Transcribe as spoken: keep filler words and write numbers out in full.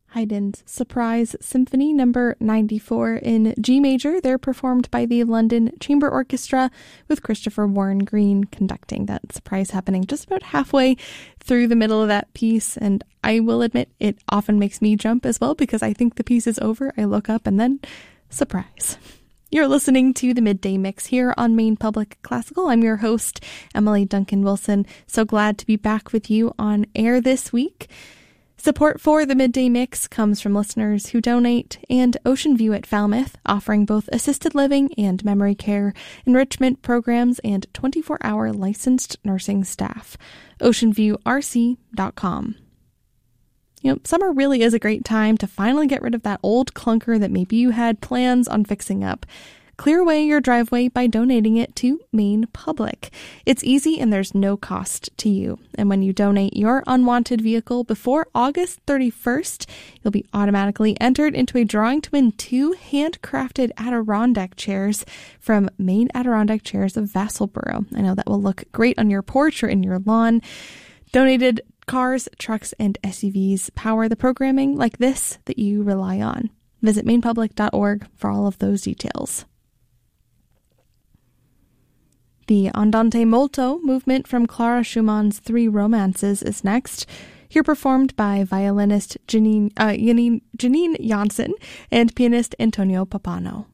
Haydn's Surprise Symphony number ninety-four in G major. They're performed by the London Chamber Orchestra with Christopher Warren Green conducting. That surprise happening just about halfway through the middle of that piece. And I will admit it often makes me jump as well because I think the piece is over. I look up and then surprise. You're listening to the Midday Mix here on Maine Public Classical. I'm your host, Emily Duncan Wilson. So glad to be back with you on air this week. Support for the Midday Mix comes from listeners who donate, and Ocean View at Falmouth, offering both assisted living and memory care, enrichment programs, and twenty-four hour licensed nursing staff. ocean view r c dot com. You know, summer really is a great time to finally get rid of that old clunker that maybe you had plans on fixing up. Clear away your driveway by donating it to Maine Public. It's easy and there's no cost to you. And when you donate your unwanted vehicle before August thirty-first, you'll be automatically entered into a drawing to win two handcrafted Adirondack chairs from Maine Adirondack Chairs of Vassalboro. I know that will look great on your porch or in your lawn. Donated cars, trucks, and S U Vs power the programming like this that you rely on. Visit maine public dot org for all of those details. The Andante Molto movement from Clara Schumann's Three Romances is next. Here performed by violinist Janine, uh, Janine, Janine Janssen and pianist Antonio Papano.